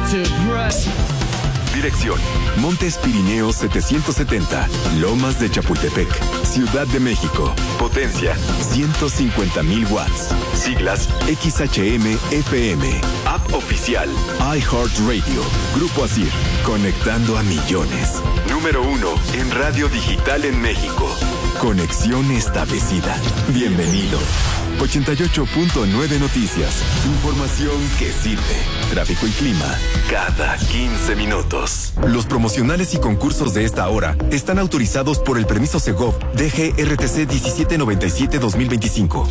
Dirección: Montes Pirineos 770, Lomas de Chapultepec, Ciudad de México. Potencia: 150,000 watts. Siglas: XHM-FM. App oficial: iHeartRadio. Grupo ASIR, conectando a millones. Número 1 en radio digital en México. Conexión establecida. Bienvenido. 88.9 Noticias. Información que sirve. Tráfico y clima cada 15 minutos. Los promocionales y concursos de esta hora están autorizados por el permiso Segov DGRTC 1797-2025.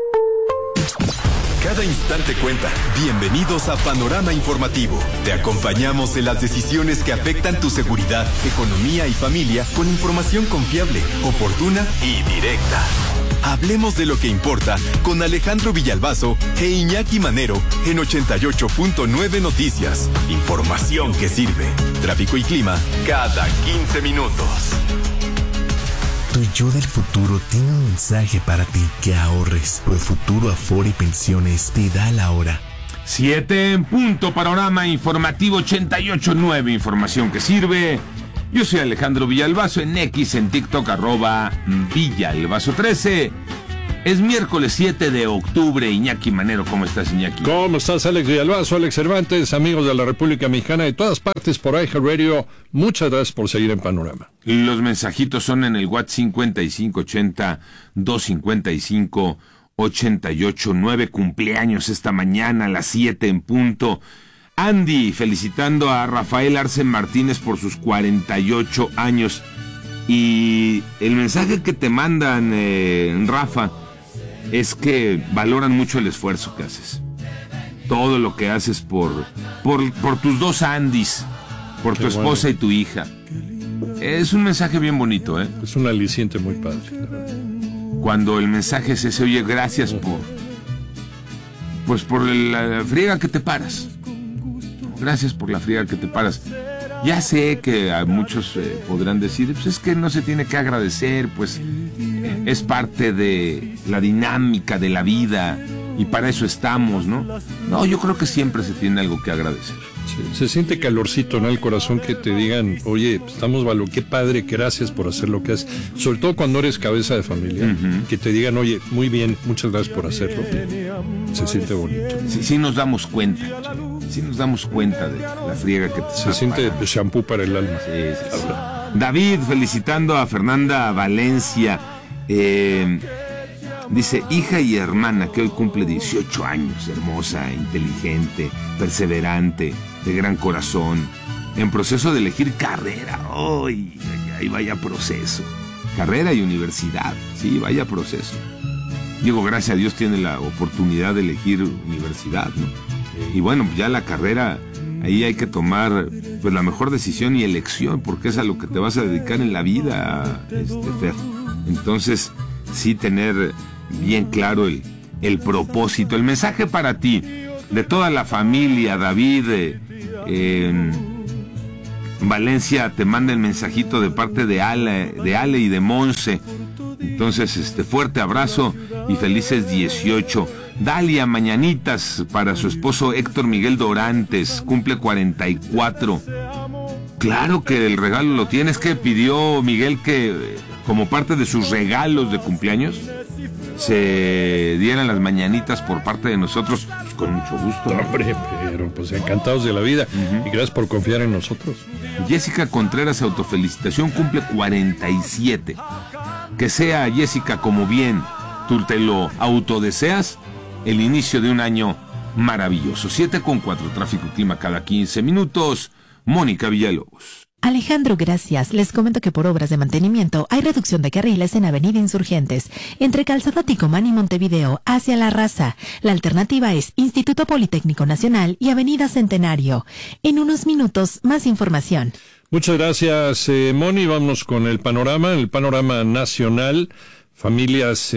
Cada instante cuenta. Bienvenidos a Panorama Informativo. Te acompañamos en las decisiones que afectan tu seguridad, economía y familia con información confiable, oportuna y directa. Hablemos de lo que importa con Alejandro Villalbazo e Iñaki Manero en 88.9 Noticias. Información que sirve. Tráfico y clima cada 15 minutos. Tu yo del futuro tiene un mensaje para ti: que ahorres. ProFuturo Afore y Pensiones te da la hora. 7 en punto, Panorama Informativo 88.9, información que sirve. Yo soy Alejandro Villalbazo, en X, en TikTok, @Villalbazo13. Es miércoles 7 de octubre. Iñaki Manero, ¿cómo estás, Iñaki? ¿Cómo estás, Alex Villalbazo, Alex Cervantes, amigos de la República Mexicana de todas partes por iHeartRadio? Muchas gracias por seguir en Panorama. Los mensajitos son en el WhatsApp 5580-255-88.9. Cumpleaños esta mañana a las 7 en punto. Andy, felicitando a Rafael Arce Martínez por sus 48 años. Y el mensaje que te mandan, Rafa, es que valoran mucho el esfuerzo que haces. Todo lo que haces por tus dos Andys, por tu esposa y tu hija. Es un mensaje bien bonito, ¿eh? Es un aliciente muy padre. Cuando el mensaje es ese: oye, gracias por la friega que te paras. Gracias por la friega que te paras. Ya sé que a muchos podrán decir, pues es que no se tiene que agradecer, pues es parte de la dinámica de la vida y para eso estamos, ¿no? No, yo creo que siempre se tiene algo que agradecer. Sí, se siente calorcito en el corazón que te digan, oye, estamos qué padre, gracias por hacer lo que haces. Sobre todo cuando eres cabeza de familia, que te digan, oye, muy bien, muchas gracias por hacerlo. Se siente bonito. Sí nos damos cuenta. Sí nos damos cuenta de la friega que te se siente de shampoo para el alma. Sí. David, felicitando a Fernanda Valencia. Dice: hija y hermana que hoy cumple 18 años, hermosa, inteligente, perseverante, de gran corazón, en proceso de elegir carrera. ¡Ay, vaya proceso! Carrera y universidad, sí, vaya proceso. Digo, gracias a Dios tiene la oportunidad de elegir universidad, ¿no? Y bueno, ya la carrera, ahí hay que tomar pues la mejor decisión y elección, porque es a lo que te vas a dedicar en la vida, Fer. Entonces, sí tener bien claro el propósito. El mensaje para ti, de toda la familia, David, Valencia te manda el mensajito de parte de Ale y de Monse. Entonces, fuerte abrazo y felices 18. Dalia, mañanitas para su esposo Héctor Miguel Dorantes, cumple 44. Claro que el regalo lo tienes. Que pidió Miguel que, como parte de sus regalos de cumpleaños, se dieran las mañanitas por parte de nosotros. Pues con mucho gusto, ¿no? Hombre, pero pues encantados de la vida. Y gracias por confiar en nosotros. Jessica Contreras, autofelicitación, cumple 47. Que sea, Jessica, como bien tú te lo autodeseas, el inicio de un año maravilloso. 7:04, tráfico y clima cada 15 minutos. Mónica Villalobos. Alejandro, gracias. Les comento que por obras de mantenimiento hay reducción de carriles en Avenida Insurgentes, entre Calzada Ticomán y Montevideo, hacia La Raza. La alternativa es Instituto Politécnico Nacional y Avenida Centenario. En unos minutos, más información. Muchas gracias, Moni. Vamos con el panorama nacional. Familias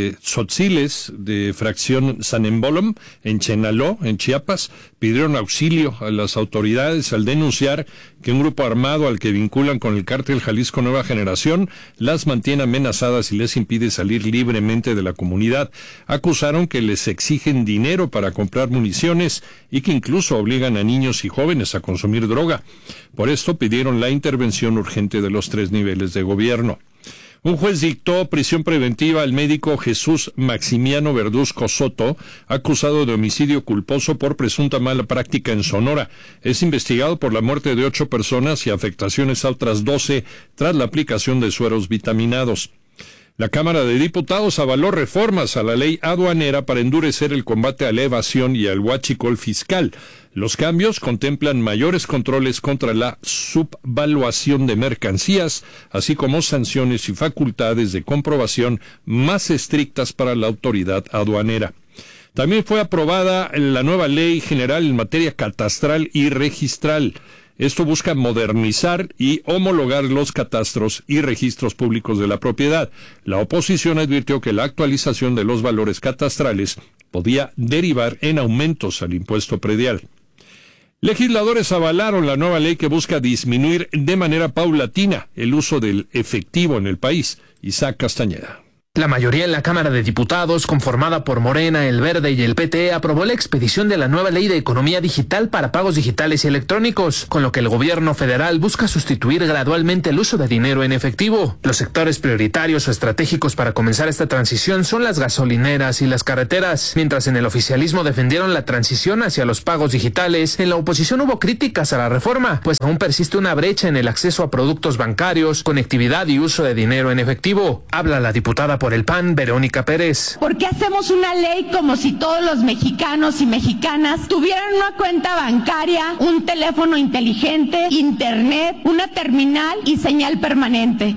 tzotziles de fracción San Embolom, en Chenaló, en Chiapas, pidieron auxilio a las autoridades al denunciar que un grupo armado al que vinculan con el cártel Jalisco Nueva Generación las mantiene amenazadas y les impide salir libremente de la comunidad. Acusaron que les exigen dinero para comprar municiones y que incluso obligan a niños y jóvenes a consumir droga. Por esto pidieron la intervención urgente de los 3 niveles de gobierno. Un juez dictó prisión preventiva al médico Jesús Maximiano Verduzco Soto, acusado de homicidio culposo por presunta mala práctica en Sonora. Es investigado por la muerte de 8 personas y afectaciones a otras 12 tras la aplicación de sueros vitaminados. La Cámara de Diputados avaló reformas a la ley aduanera para endurecer el combate a la evasión y al huachicol fiscal. Los cambios contemplan mayores controles contra la subvaluación de mercancías, así como sanciones y facultades de comprobación más estrictas para la autoridad aduanera. También fue aprobada la nueva ley general en materia catastral y registral. Esto busca modernizar y homologar los catastros y registros públicos de la propiedad. La oposición advirtió que la actualización de los valores catastrales podía derivar en aumentos al impuesto predial. Legisladores avalaron la nueva ley que busca disminuir de manera paulatina el uso del efectivo en el país. Isaac Castañeda. La mayoría en la Cámara de Diputados, conformada por Morena, El Verde y el PT, aprobó la expedición de la nueva ley de economía digital para pagos digitales y electrónicos, con lo que el gobierno federal busca sustituir gradualmente el uso de dinero en efectivo. Los sectores prioritarios o estratégicos para comenzar esta transición son las gasolineras y las carreteras. Mientras en el oficialismo defendieron la transición hacia los pagos digitales, en la oposición hubo críticas a la reforma, pues aún persiste una brecha en el acceso a productos bancarios, conectividad y uso de dinero en efectivo. Habla la diputada por el PAN, Verónica Pérez. ¿Por qué hacemos una ley como si todos los mexicanos y mexicanas tuvieran una cuenta bancaria, un teléfono inteligente, internet, una terminal y señal permanente?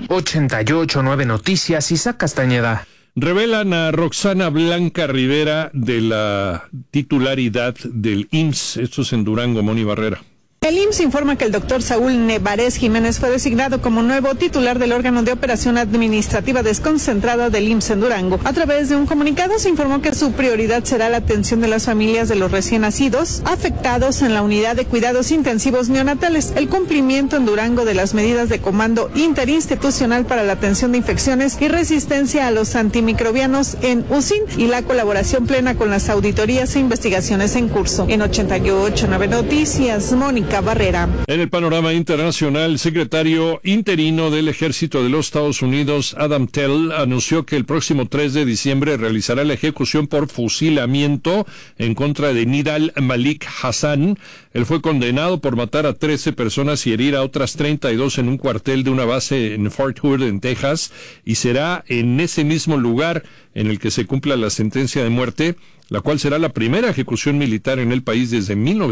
88.9 Noticias, Isaac Castañeda. Revelan a Roxana Blanca Rivera de la titularidad del IMSS. Esto es en Durango, Moni Barrera. El IMSS informa que el doctor Saúl Nevarez Jiménez fue designado como nuevo titular del órgano de operación administrativa desconcentrada del IMSS en Durango. A través de un comunicado se informó que su prioridad será la atención de las familias de los recién nacidos afectados en la unidad de cuidados intensivos neonatales, el cumplimiento en Durango de las medidas de comando interinstitucional para la atención de infecciones y resistencia a los antimicrobianos en UCIN y la colaboración plena con las auditorías e investigaciones en curso. En 88.9 Noticias, Mónica Barrera. En el panorama internacional, el secretario interino del Ejército de los Estados Unidos, Adam Tell, anunció que el próximo 3 de diciembre realizará la ejecución por fusilamiento en contra de Nidal Malik Hassan. Él fue condenado por matar a 13 personas y herir a otras 32 en un cuartel de una base en Fort Hood, en Texas, y será en ese mismo lugar en el que se cumpla la sentencia de muerte, la cual será la primera ejecución militar en el país desde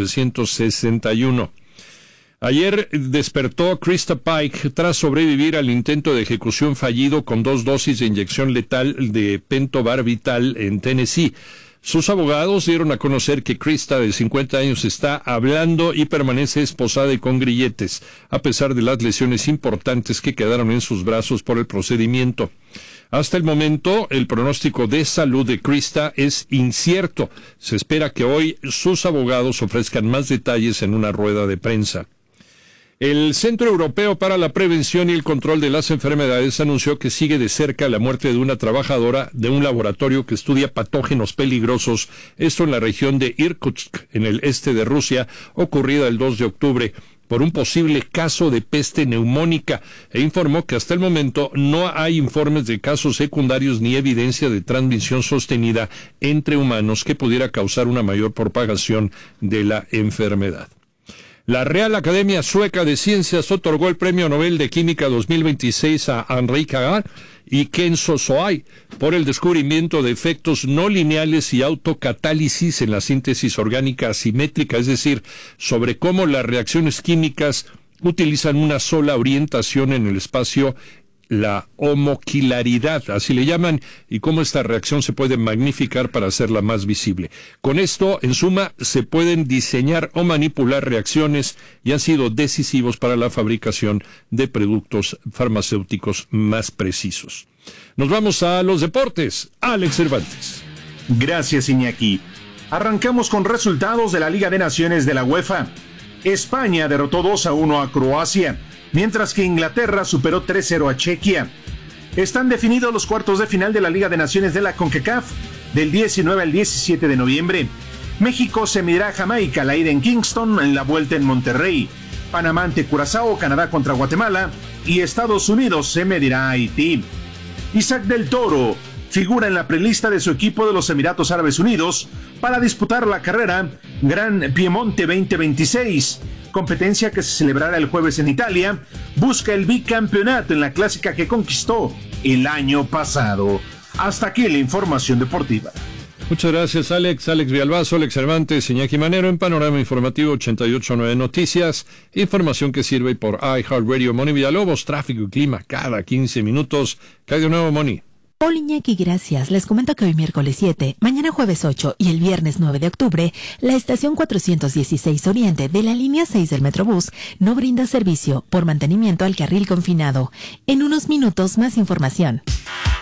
1961. Ayer despertó Krista Pike tras sobrevivir al intento de ejecución fallido con 2 dosis de inyección letal de pentobarbital en Tennessee. Sus abogados dieron a conocer que Krista, de 50 años, está hablando y permanece esposada y con grilletes, a pesar de las lesiones importantes que quedaron en sus brazos por el procedimiento. Hasta el momento, el pronóstico de salud de Krista es incierto. Se espera que hoy sus abogados ofrezcan más detalles en una rueda de prensa. El Centro Europeo para la Prevención y el Control de las Enfermedades anunció que sigue de cerca la muerte de una trabajadora de un laboratorio que estudia patógenos peligrosos, esto en la región de Irkutsk, en el este de Rusia, ocurrida el 2 de octubre. Por un posible caso de peste neumónica, e informó que hasta el momento no hay informes de casos secundarios ni evidencia de transmisión sostenida entre humanos que pudiera causar una mayor propagación de la enfermedad. La Real Academia Sueca de Ciencias otorgó el Premio Nobel de Química 2026 a Henri Cagar y Kenzo Soai por el descubrimiento de efectos no lineales y autocatálisis en la síntesis orgánica asimétrica, es decir, sobre cómo las reacciones químicas utilizan una sola orientación en el espacio, la homoquilaridad, así le llaman, y cómo esta reacción se puede magnificar para hacerla más visible. Con esto, en suma, se pueden diseñar o manipular reacciones y han sido decisivos para la fabricación de productos farmacéuticos más precisos. Nos vamos a los deportes. Alex Cervantes. Gracias, Iñaki. Arrancamos con resultados de la Liga de Naciones de la UEFA. España derrotó 2-1 a Croacia, mientras que Inglaterra superó 3-0 a Chequia. Están definidos los cuartos de final de la Liga de Naciones de la CONCACAF del 19 al 17 de noviembre. México se medirá a Jamaica, la ida en Kingston, en la vuelta en Monterrey. Panamá ante Curazao, Canadá contra Guatemala y Estados Unidos se medirá a Haití. Isaac del Toro figura en la prelista de su equipo de los Emiratos Árabes Unidos para disputar la carrera Gran Piemonte 2026, competencia que se celebrará el jueves en Italia. Busca el bicampeonato en la clásica que conquistó el año pasado. Hasta aquí la información deportiva. Muchas gracias, Alex. Alex Villalbazo, Alex Cervantes, Iñaki Manero en Panorama Informativo 88.9 Noticias. Información que sirve por iHeartRadio. Moni Villalobos, tráfico y clima cada 15 minutos. ¿Qué hay de nuevo, Moni? Hola, Iñaki, gracias. Les comento que hoy miércoles 7, mañana jueves 8 y el viernes 9 de octubre, la estación 416 Oriente de la línea 6 del Metrobús no brinda servicio por mantenimiento al carril confinado. En unos minutos más información.